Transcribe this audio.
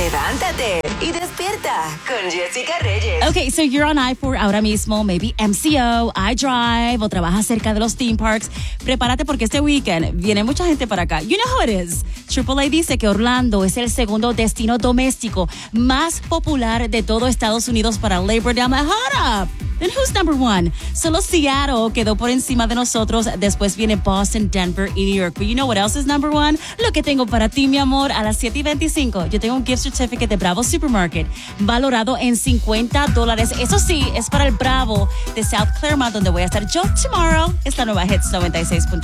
Levántate y despierta con Jessica Reyes. Okay, so you're on I-4 ahora mismo, maybe MCO, iDrive, o trabajas cerca de los theme parks. Prepárate porque este weekend viene mucha gente para acá. You know how it is. AAA dice que Orlando es el segundo destino doméstico más popular de todo Estados Unidos para Labor Day. Hold up. Then who's number one? Solo Seattle quedó por encima de nosotros. Después viene Boston, Denver y New York. But you know what else is number one? Lo que tengo para ti, mi amor, a las 7:25. Yo tengo un gift certificate de Bravo Supermarket valorado en $50. Eso sí, es para el Bravo de South Claremont, donde voy a estar yo tomorrow. Es la nueva Hits 96.3.